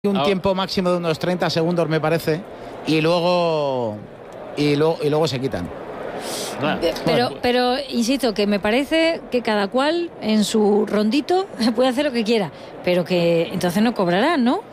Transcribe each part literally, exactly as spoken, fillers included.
un ah. tiempo máximo de unos treinta segundos, me parece, y luego y luego, y luego se quitan. Pero, bueno. pero insisto, que me parece que cada cual en su rondito puede hacer lo que quiera, pero que entonces no cobrarán, ¿no?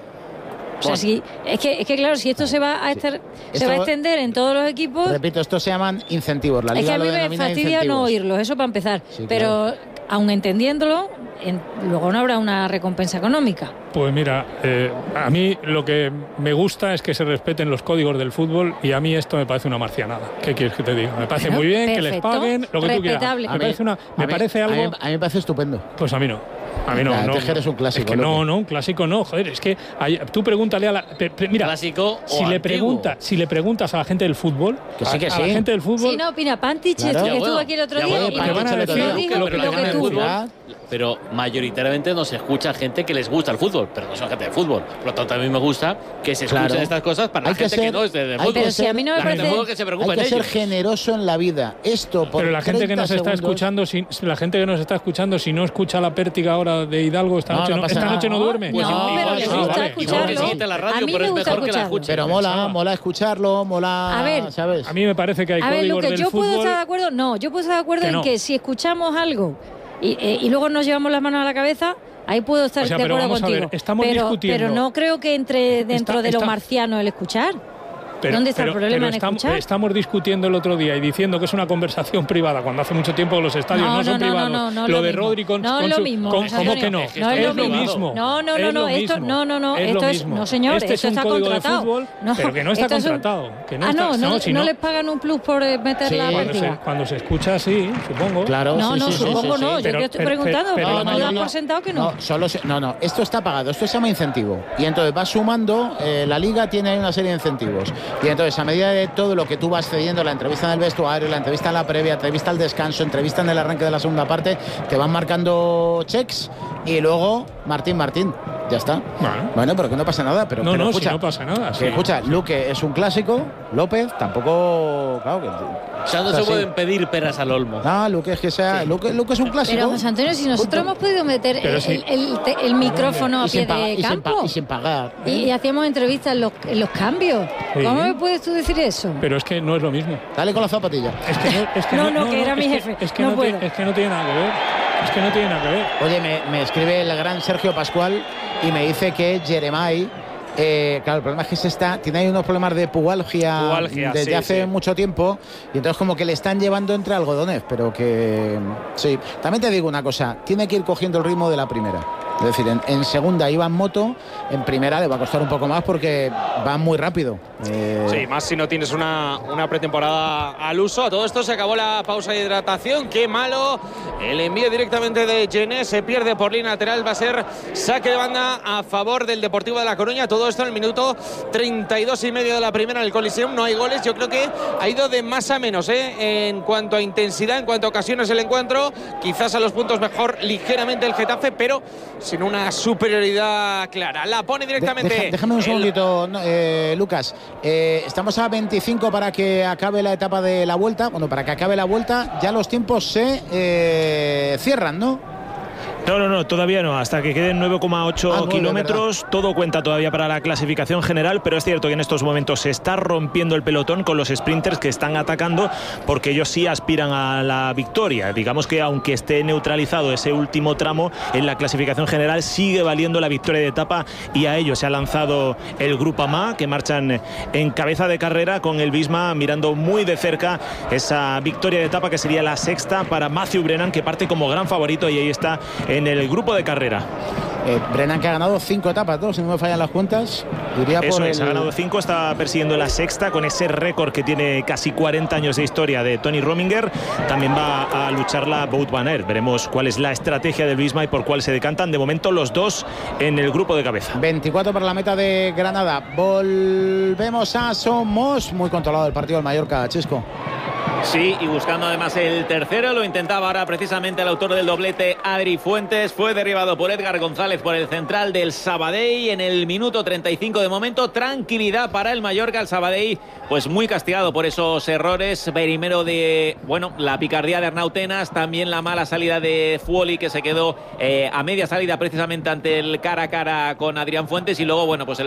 O sea, sí, es que, es que claro, si esto se va a estar, sí. se esto, va a extender en todos los equipos. Repito, esto se llaman incentivos. La Liga es que a mí me fastidia incentivos. No oírlo, eso para empezar. Sí, pero claro. Aun entendiéndolo, en, luego no habrá una recompensa económica. Pues mira, eh, a mí lo que me gusta es que se respeten los códigos del fútbol, y a mí esto me parece una marcianada. ¿Qué quieres que te diga? Me parece bueno, muy bien perfecto, que les paguen lo que tú quieras. Me mí, parece, una, me mí, parece algo. A mí, a mí me parece estupendo. Pues a mí no. A mí no, la, no. Es que eres un clásico. Es que no, no, un clásico no, joder, es que hay, tú pregúntale a la pre, pre, mira, clásico si le pregunta, si le preguntas a la gente del fútbol, que sí, que a, sí. a la gente del fútbol. Sí, no, opina Pantich, claro. que estuvo aquí el otro día y te van a decir lo que, lo que tú. Pero mayoritariamente nos escucha gente que les gusta el fútbol, pero no son gente de fútbol. Por lo tanto, a mí me gusta que se escuchen claro. estas cosas para hay la gente que, ser, que no es de, de fútbol. Pero si a mí no me parece que se preocupa hay que en ser ellos. generoso en la vida. Esto por Pero la gente que nos está segundos, escuchando, si, la gente que nos está escuchando, si no escucha la pértiga ahora de Hidalgo esta no, noche, no, no, esta nada. noche no duerme. Pues no, pero les gusta vale. escucharlo. La radio, a mí pero me es gusta mejor que la escucharlo. Pero mola, mola escucharlo, mola, a ver, ¿sabes? A mí me parece que hay a ver, códigos Luque, del yo fútbol. puedo estar de acuerdo, no, yo puedo estar de acuerdo que en no. que si escuchamos algo y, eh, y luego nos llevamos las manos a la cabeza, ahí puedo estar o sea, de acuerdo contigo. Ver, estamos pero, discutiendo. pero no creo que entre dentro está, de lo está, marciano el escuchar. Pero, ¿Dónde está pero, el problema pero en estamos, escuchar? Estamos discutiendo el otro día y diciendo que es una conversación privada cuando hace mucho tiempo que los estadios no, no, no son no, privados. No, no, no, lo de mismo. Rodri con, no con es lo su, mismo. con, ¿cómo que no? No Es, es, es lo lo mismo. mismo. No, no, no, no. Esto, no, no, no. Es esto lo es, mismo. no, señor. Este esto es un está código contratado. De fútbol, no, pero que no está contratado. Un... Que no ah, está, no, no, no, si no no les pagan un plus por meter sí, la cuando pértiga. se, cuando se escucha, sí, supongo. Claro, no, sí, no, sí, supongo sí, no. sí. Yo pero, estoy preguntando, pero, pero no, no das no, por sentado que no. No, solo se, no, no. Esto está pagado. Esto se llama incentivo. Y entonces va sumando. Eh, la liga tiene una serie de incentivos. Y entonces, a medida de todo lo que tú vas cediendo, la entrevista en el vestuario, la entrevista en la previa, entrevista al descanso, entrevista en el arranque de la segunda parte, te van marcando checks y luego Martín Martín. Ya está. Bueno, bueno, pero que no pasa nada. Pero, no, pero no, escucha, si no pasa nada. Que, sí. Escucha, Luque es un clásico, López tampoco. Claro que. O sea, no se así. pueden pedir peras al olmo. Ah, Luque es que sea. Sí. Luque, Luque es un clásico. Pero José Antonio, si nosotros hemos podido meter el, sí. el, el, el micrófono a pie de y campo. Sin y sin pagar. ¿eh? Y, y hacíamos entrevistas en los, en los cambios. Sí. ¿Cómo me puedes tú decir eso? Pero es que no es lo mismo. Dale con la zapatilla. Es que no, es que no, no, no, no, que era no, mi es jefe. Que, es, que no no puedo. Tiene, es que no tiene nada que ver. Es que no tiene nada que ver. Oye, me, me escribe el gran Sergio Pascual y me dice que Jeremai, eh, claro, el problema es que se está, tiene ahí unos problemas de pubalgia, pubalgia desde sí, hace sí. mucho tiempo, y entonces como que le están llevando entre algodones, pero que sí. También te digo una cosa, tiene que ir cogiendo el ritmo de la primera. Es decir, en, en segunda iba en moto, en primera le va a costar un poco más porque va muy rápido. Eh... Sí, más si no tienes una, una pretemporada al uso. A todo esto se acabó la pausa de hidratación. Qué malo. El envío directamente de Gené se pierde por línea lateral. Va a ser saque de banda a favor del Deportivo de La Coruña. Todo esto en el minuto treinta y dos y medio de la primera en el Coliseum. No hay goles. Yo creo que ha ido de más a menos, ¿eh? En cuanto a intensidad, en cuanto a ocasiones el encuentro. Quizás a los puntos mejor ligeramente el Getafe, pero sin una superioridad clara. La pone directamente. De, deja, déjame un el... segundito, eh, Lucas. Eh, estamos a veinticinco para que acabe la etapa de la vuelta. Bueno, para que acabe la vuelta, ya los tiempos se eh, cierran, ¿no? No, no, no, todavía no, hasta que queden nueve coma ocho ah, kilómetros, todo cuenta todavía para la clasificación general, pero es cierto que en estos momentos se está rompiendo el pelotón con los sprinters que están atacando porque ellos sí aspiran a la victoria. Digamos que aunque esté neutralizado ese último tramo, en la clasificación general sigue valiendo la victoria de etapa y a ellos se ha lanzado el Grupo AMA, que marchan en cabeza de carrera con el Visma mirando muy de cerca esa victoria de etapa que sería la sexta para Matthew Brennan, que parte como gran favorito y ahí está en el grupo de carrera. Eh, Brennan que ha ganado cinco etapas, ¿no? Si no me fallan las cuentas, diría Eso por es, el... ha ganado cinco, está persiguiendo la sexta con ese récord que tiene casi cuarenta años de historia de Tony Rominger. También va a luchar la Wout van Aert. Veremos cuál es la estrategia del Visma y por cuál se decantan. De momento los dos en el grupo de cabeza. veinticuatro para la meta de Granada. Volvemos a Somos. Muy controlado el partido del Mallorca, Chisco. Sí, y buscando además el tercero, lo intentaba ahora precisamente el autor del doblete, Adri Fuentes. Fue derribado por Edgar González por el central del Sabadell en el minuto treinta y cinco de momento. Tranquilidad para el Mallorca, el Sabadell pues muy castigado por esos errores. Primero de, bueno, la picardía de Arnau Tenas, también la mala salida de Fuoli, que se quedó eh, a media salida precisamente ante el cara a cara con Adrián Fuentes, y luego, bueno, pues el